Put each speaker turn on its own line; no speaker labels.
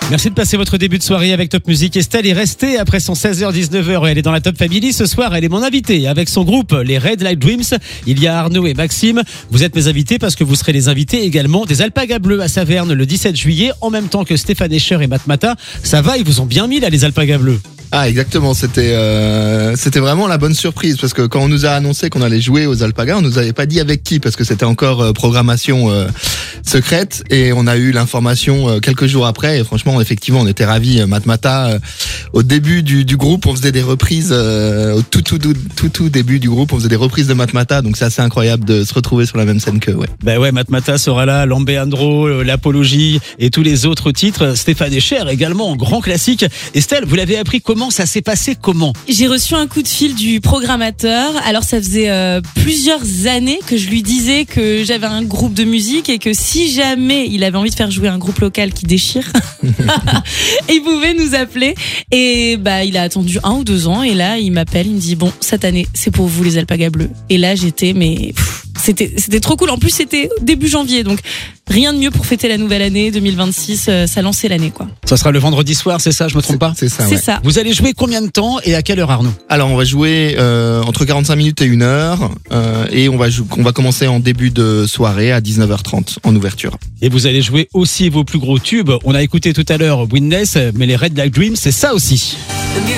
Merci de passer votre début de soirée avec Top Music. Estelle est restée après son 16h-19h et elle est dans la Top Family. Ce soir, elle est mon invitée avec son groupe, les Red Light Dreams. Il y a Arnaud et Maxime. Vous êtes mes invités parce que vous serez les invités également des Alpagas Bleus à Saverne le 17 juillet, en même temps que Stéphane Escher et Matmata. Ça va, ils vous ont bien mis là, les Alpagas Bleus.
Ah exactement, c'était vraiment la bonne surprise parce que quand on nous a annoncé qu'on allait jouer aux Alpagas, on nous avait pas dit avec qui parce que c'était encore programmation secrète et on a eu l'information quelques jours après et franchement effectivement on était ravis. Matmata au début du groupe on faisait des reprises au tout début du groupe on faisait des reprises de Matmata, donc c'est assez incroyable de se retrouver sur la même scène que
Ben ouais, Matmata sera là, Lambeandro, l'Apologie et tous les autres titres. Stéphane Escher également, grand classique. Estelle, vous l'avez appris comment? Ça s'est passé comment?
J'ai reçu un coup de fil du programmateur. Alors ça faisait plusieurs années que je lui disais que j'avais un groupe de musique et que si jamais il avait envie de faire jouer un groupe local qui déchire, il pouvait nous appeler. Et bah il a attendu 1 ou 2 ans et là il m'appelle, il me dit bon cette année c'est pour vous les Alpagas Bleus. Et là j'étais c'était trop cool. En plus c'était début janvier, donc rien de mieux pour fêter la nouvelle année 2026. Ça lançait l'année quoi.
Ça sera le vendredi soir, c'est ça, je me trompe pas?
C'est ça.
C'est ça.
Vous allez jouer combien de temps et à quelle heure, Arnaud?
Alors on va jouer entre 45 minutes et 1 heure et on va commencer en début de soirée à 19h30 en ouverture.
Et vous allez jouer aussi vos plus gros tubes. On a écouté tout à l'heure Witness, mais les Red Light Dreams, c'est ça aussi.